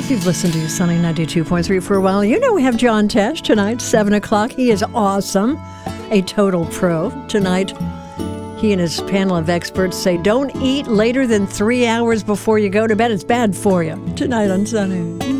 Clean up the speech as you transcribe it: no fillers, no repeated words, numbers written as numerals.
If you've listened to Sunny 92.3 for a while, you know we have John Tesh tonight, 7 o'clock. He is awesome, a total pro. Tonight, he and his panel of experts say don't eat later than 3 hours before you go to bed. It's bad for you. Tonight on Sunny.